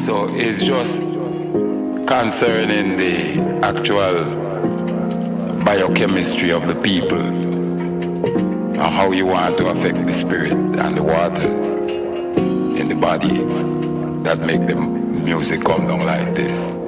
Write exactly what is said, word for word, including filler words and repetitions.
So it's just concerning the actual biochemistry of the people and how you want to affect the spirit and the waters in the bodies that make the music come down like this.